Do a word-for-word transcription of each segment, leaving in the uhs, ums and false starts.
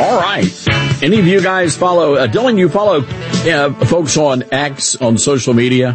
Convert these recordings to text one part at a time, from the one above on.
All right. Any of you guys follow, uh, Dylan, you follow uh, folks on X, on social media?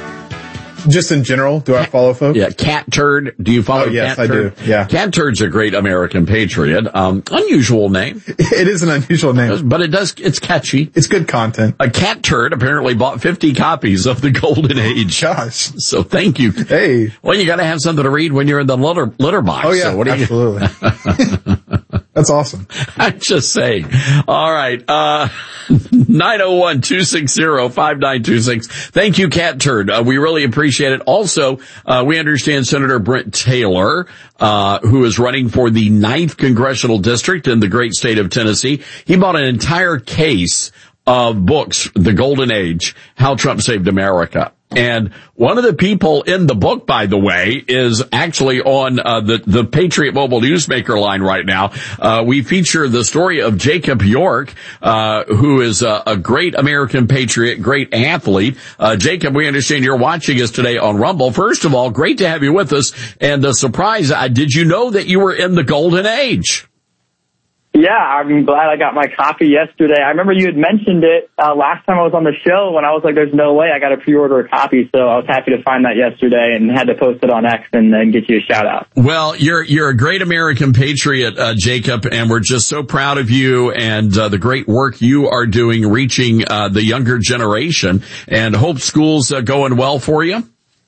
Just in general, do I follow folks? Yeah, Cat Turd. Do you follow oh, yes, Cat I Turd? do. Yeah. Cat Turd's a great American patriot. Um, unusual name. It is an unusual name. But it does, it's catchy. It's good content. A Cat Turd apparently bought fifty copies of The Golden Age. Gosh. So thank you. Hey. Well, you gotta have something to read when you're in the litter, litter box. Oh, yeah, so what do absolutely. You... That's awesome. I'm just saying. All right. Uh, nine oh one, two six zero, five nine two six. Thank you, Cat Turd. Uh, we really appreciate it. Also, uh, we understand Senator Brent Taylor, uh, who is running for the ninth congressional district in the great state of Tennessee. He bought an entire case of books, The Golden Age, How Trump Saved America. And one of the people in the book, by the way, is actually on uh, the, the Patriot Mobile Newsmaker line right now. Uh, we feature the story of Jacob York, uh, who is a, a great American patriot, great athlete. Uh, Jacob, we understand you're watching us today on Rumble. First of all, great to have you with us. And a surprise, uh, did you know that you were in the Golden Age? Yeah, I'm glad I got my copy yesterday. I remember you had mentioned it uh, last time I was on the show when I was like, there's no way I got to pre-order a copy. So I was happy to find that yesterday and had to post it on X and then get you a shout out. Well, you're you're a great American patriot, uh, Jacob, and we're just so proud of you and uh, the great work you are doing reaching uh, the younger generation, and hope school's uh, going well for you.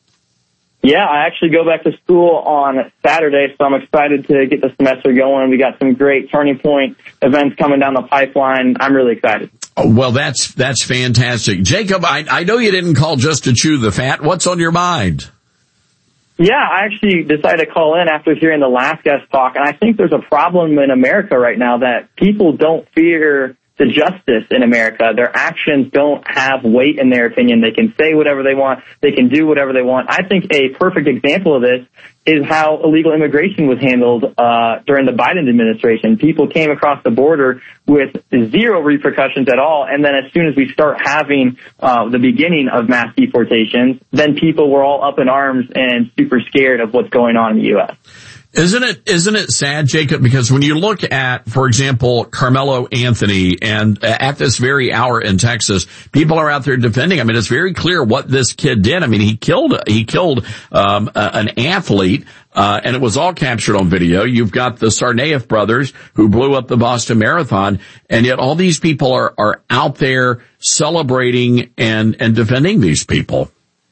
Yeah, I actually go back to school on Saturday, so I'm excited to get the semester going. We got some great Turning Point events coming down the pipeline. I'm really excited. Oh, well, that's that's fantastic. Jacob, I, I know you didn't call just to chew the fat. What's on your mind? Yeah, I actually decided to call in after hearing the last guest talk, and I think there's a problem in America right now that people don't fear the justice in America. Their actions don't have weight in their opinion. They can say whatever they want. They can do whatever they want. I think a perfect example of this is how illegal immigration was handled uh during the Biden administration. People came across the border with zero repercussions at all, and then as soon as we start having uh the beginning of mass deportations, then people were all up in arms and super scared of what's going on in the U S. Isn't it, isn't it sad, Jacob? Because when you look at, for example, Carmelo Anthony, and at this very hour in Texas, people are out there defending. I mean, it's very clear what this kid did. I mean, he killed, he killed, um, a, an athlete, uh, and it was all captured on video. You've got the Tsarnaev brothers who blew up the Boston Marathon, and yet all these people are, are out there celebrating and, and defending these people.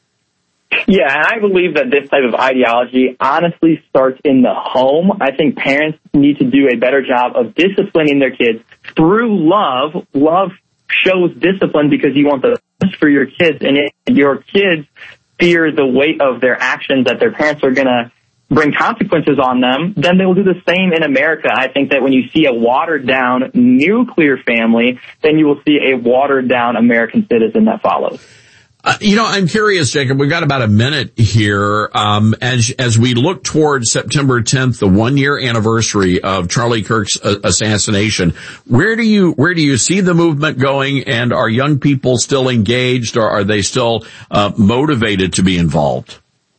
Yeah, and I believe that this type of ideology honestly starts in the home. I think parents need to do a better job of disciplining their kids through love. Love shows discipline because you want the best for your kids, and if your kids fear the weight of their actions, that their parents are going to bring consequences on them, then they will do the same in America. I think that when you see a watered-down nuclear family, then you will see a watered-down American citizen that follows. Uh, you know, I'm curious, Jacob, we've got about a minute here. Um, as, as we look towards September tenth, the one year anniversary of Charlie Kirk's uh, assassination, where do you, where do you see the movement going? And are young people still engaged, or are they still, uh, motivated to be involved?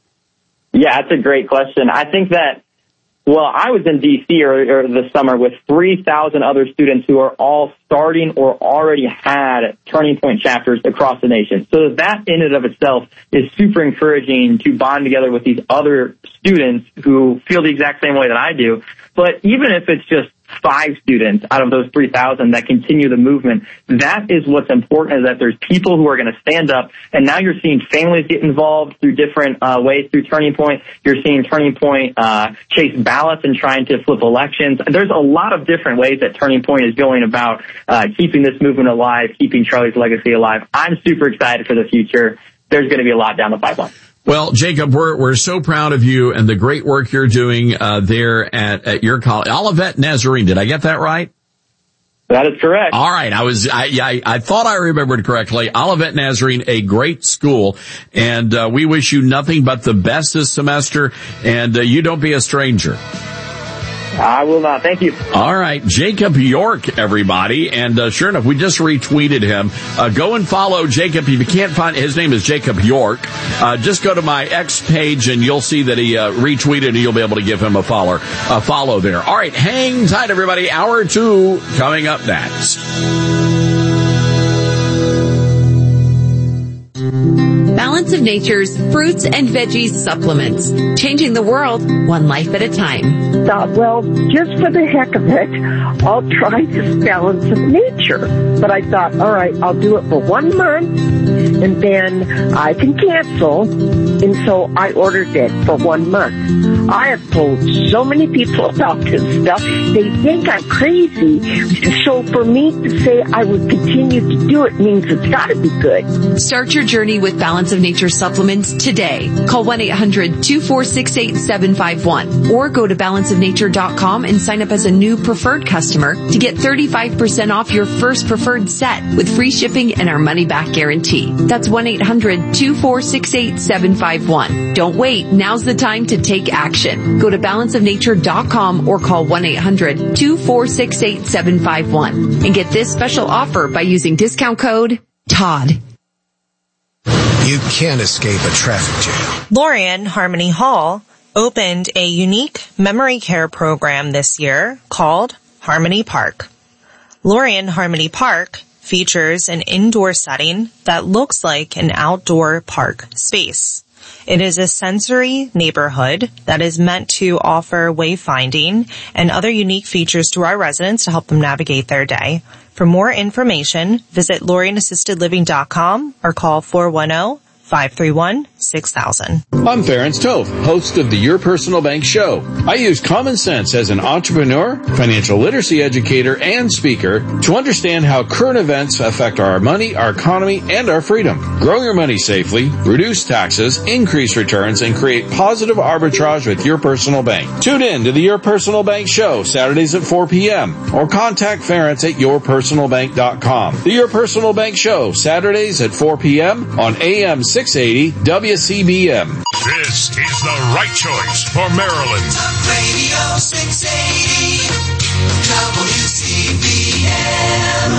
Yeah, that's a great question. I think that, well, I was in D C earlier this summer with three thousand other students who are all starting or already had Turning Point chapters across the nation. So that in and of itself is super encouraging to bond together with these other students who feel the exact same way that I do. But even if it's just five students out of those three thousand that continue the movement, that is what's important, is that there's people who are going to stand up. And now you're seeing families get involved through different uh, ways through Turning Point. You're seeing Turning Point uh, chase ballots and trying to flip elections. There's a lot of different ways that Turning Point is going about uh, keeping this movement alive, keeping Charlie's legacy alive. I'm super excited for the future. There's going to be a lot down the pipeline. Well, Jacob, we're we're so proud of you and the great work you're doing uh, there at, at your college, Olivet Nazarene. Did I get that right? That is correct. All right, I was I I, I thought I remembered correctly. Olivet Nazarene, a great school, and uh, we wish you nothing but the best this semester. And uh, you don't be a stranger. I will not. Thank you. All right. Jacob York, everybody. And uh, sure enough, we just retweeted him. Uh, go and follow Jacob. If you can't find, his name is Jacob York. Uh, just go to my X page and you'll see that he uh, retweeted and you'll be able to give him a follow, a follow there. All right. Hang tight, everybody. Hour two coming up next. Balance of Nature's fruits and veggies supplements. Changing the world, one life at a time. Thought, well, just for the heck of it, I'll try this Balance of Nature. But I thought, all right, I'll do it for one month, and then I can cancel. And so I ordered it for one month. I have told so many people about this stuff. They think I'm crazy. So for me to say I would continue to do it means it's got to be good. Start your journey with Balance of Nature supplements today. Call one eight hundred two four six eight seven five one or go to balance of nature dot com and sign up as a new preferred customer to get thirty-five percent off your first preferred set with free shipping and our money back guarantee. That's one eight hundred two four six eight seven five one. Don't wait. Now's the time to take action. Go to balance of nature dot com or call one eight hundred two four six eight seven five one and get this special offer by using discount code Todd. You can't escape a traffic jam. Lorien Harmony Hall opened a unique memory care program this year called Harmony Park. Lorien Harmony Park features an indoor setting that looks like an outdoor park space. It is a sensory neighborhood that is meant to offer wayfinding and other unique features to our residents to help them navigate their day. For more information, visit lorien assisted living dot com or call four one zero, five three one, six thousand. I'm Ference Toth, host of the Your Personal Bank Show. I use common sense as an entrepreneur, financial literacy educator, and speaker to understand how current events affect our money, our economy, and our freedom. Grow your money safely, reduce taxes, increase returns, and create positive arbitrage with Your Personal Bank. Tune in to the Your Personal Bank Show Saturdays at four p.m. or contact Ference at your personal bank dot com. The Your Personal Bank Show Saturdays at four p.m. on A M six eighty W C B M. This is the right choice for Maryland. Talk Radio six eighty W C B M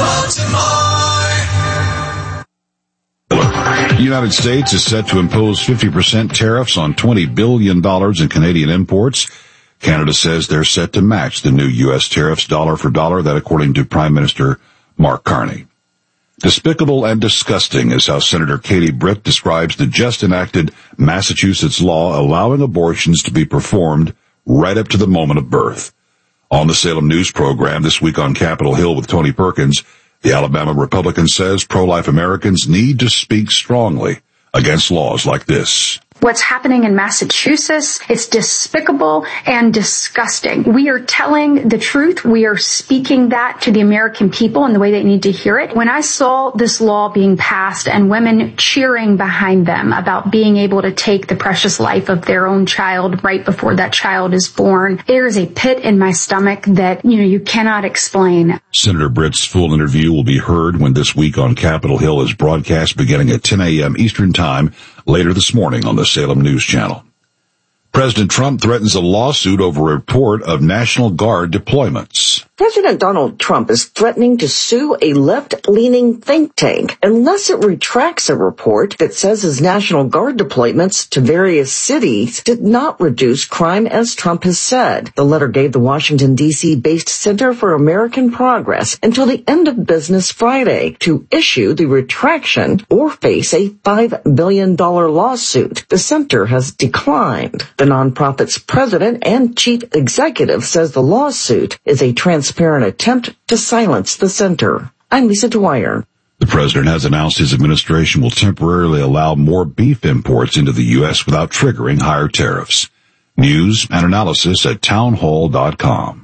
Baltimore. The United States is set to impose fifty percent tariffs on twenty billion dollars in Canadian imports. Canada says they're set to match the new U S tariffs dollar for dollar, that according to Prime Minister Mark Carney. Despicable and disgusting is how Senator Katie Britt describes the just enacted Massachusetts law allowing abortions to be performed right up to the moment of birth. On the Salem News program this week on Capitol Hill with Tony Perkins, the Alabama Republican says pro-life Americans need to speak strongly against laws like this. What's happening in Massachusetts, it's despicable and disgusting. We are telling the truth. We are speaking that to the American people in the way they need to hear it. When I saw this law being passed and women cheering behind them about being able to take the precious life of their own child right before that child is born, there is a pit in my stomach that, you know, you cannot explain. Senator Britt's full interview will be heard when This Week on Capitol Hill is broadcast beginning at ten a.m. Eastern Time later this morning on the Salem News Channel. President Trump threatens a lawsuit over a report of National Guard deployments. President Donald Trump is threatening to sue a left-leaning think tank unless it retracts a report that says his National Guard deployments to various cities did not reduce crime as Trump has said. The letter gave the Washington, D C-based Center for American Progress until the end of business Friday to issue the retraction or face a five billion dollars lawsuit. The center has declined. The nonprofit's president and chief executive says the lawsuit is a transparent attempt to silence the center. I'm Lisa Dwyer. The president has announced his administration will temporarily allow more beef imports into the U S without triggering higher tariffs. News and analysis at townhall dot com.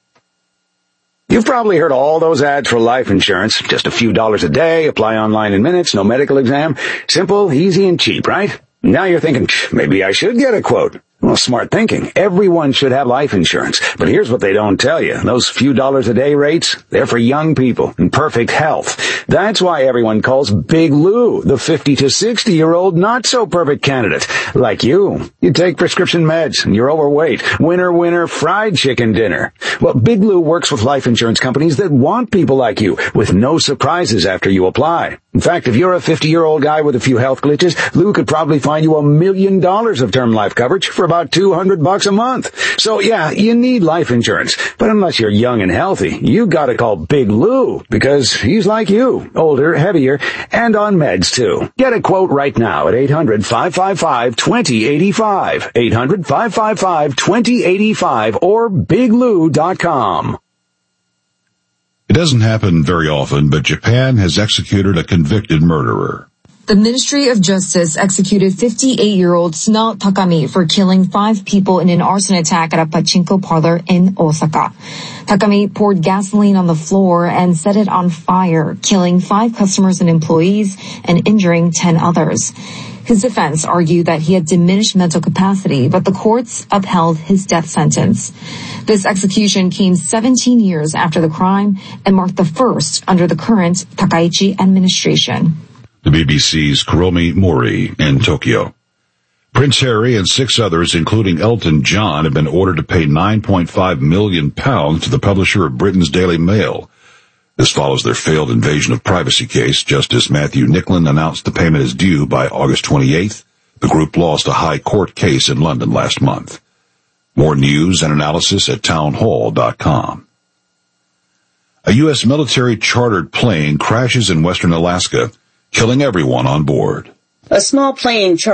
You've probably heard all those ads for life insurance. Just a few dollars a day, apply online in minutes, no medical exam. Simple, easy, and cheap, right? Now you're thinking, maybe I should get a quote. Well, smart thinking. Everyone should have life insurance. But here's what they don't tell you. Those few dollars a day rates, they're for young people in perfect health. That's why everyone calls Big Lou the fifty to sixty year old not so perfect candidate. Like you. You take prescription meds and you're overweight. Winner, winner, fried chicken dinner. Well, Big Lou works with life insurance companies that want people like you with no surprises after you apply. In fact, if you're a fifty year old guy with a few health glitches, Lou could probably find you a million dollars of term life coverage for about two hundred bucks a month. So yeah, you need life insurance. But unless you're young and healthy, you gotta call Big Lou because he's like you, older, heavier, and on meds too. Get a quote right now at eight hundred, five five five, two zero eight five, eight hundred, five five five, two zero eight five, or big lou dot com. It doesn't happen very often, but Japan has executed a convicted murderer. The Ministry of Justice executed fifty-eight-year-old Sunao Takami for killing five people in an arson attack at a pachinko parlor in Osaka. Takami poured gasoline on the floor and set it on fire, killing five customers and employees and injuring ten others. His defense argued that he had diminished mental capacity, but the courts upheld his death sentence. This execution came seventeen years after the crime and marked the first under the current Takaichi administration. The B B C's Kuromi Mori in Tokyo. Prince Harry and six others, including Elton John, have been ordered to pay nine point five million pounds to the publisher of Britain's Daily Mail. This follows their failed invasion of privacy case. Justice Matthew Nicklin announced the payment is due by August twenty-eighth. The group lost a high court case in London last month. More news and analysis at townhall dot com. A U S military chartered plane crashes in western Alaska, killing everyone on board. A small plane chartered